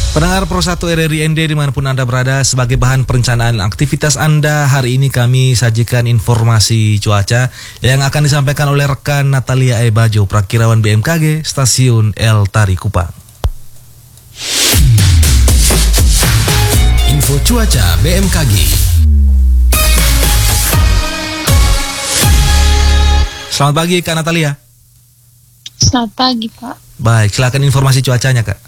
Pendengar Pro 1 RRI ND dimanapun Anda berada, sebagai bahan perencanaan aktivitas Anda, hari ini kami sajikan informasi cuaca yang akan disampaikan oleh rekan Natalia Ebajo, Prakirawan BMKG Stasiun El Tari Kupang. Info cuaca BMKG. Selamat pagi Kak Natalia. Selamat pagi Pak. Baik, silakan informasi cuacanya Kak.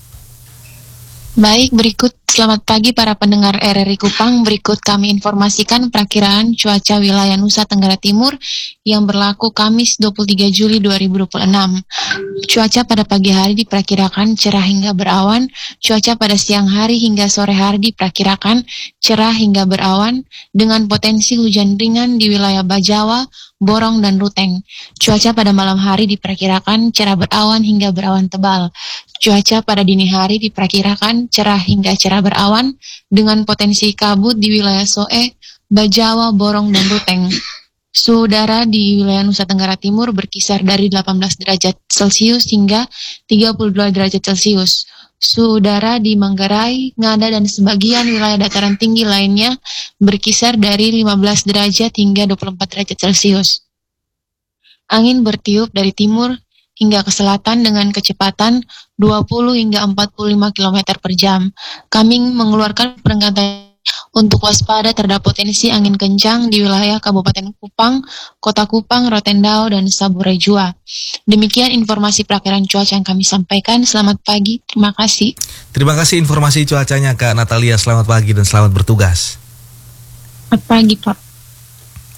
Baik, berikut selamat pagi para pendengar RRI Kupang. Berikut kami informasikan perakiraan cuaca wilayah Nusa Tenggara Timur yang berlaku Kamis 23 Juli 2026. Cuaca pada pagi hari diperkirakan cerah hingga berawan. Cuaca pada siang hari hingga sore hari diperkirakan cerah hingga berawan dengan potensi hujan ringan di wilayah Bajawa, Borong, dan Ruteng. Cuaca pada malam hari diperkirakan cerah berawan hingga berawan tebal. Cuaca pada dini hari diperkirakan cerah hingga cerah berawan dengan potensi kabut di wilayah Soe, Bajawa, Borong, dan Ruteng. Suhu udara di wilayah Nusa Tenggara Timur berkisar dari 18 derajat Celcius hingga 32 derajat Celcius. Suhu udara di Manggarai, Ngada, dan sebagian wilayah dataran tinggi lainnya berkisar dari 15 derajat hingga 24 derajat Celcius. Angin bertiup dari timur hingga ke selatan dengan kecepatan 20 hingga 45 km per jam. Kami mengeluarkan peringatan untuk waspada terhadap potensi angin kencang di wilayah Kabupaten Kupang, Kota Kupang, Rotendao, dan Saburai Jua. Demikian informasi perakiraan cuaca yang kami sampaikan. Selamat pagi, terima kasih. Terima kasih informasi cuacanya Kak Natalia, selamat pagi dan selamat bertugas. Selamat pagi Pak.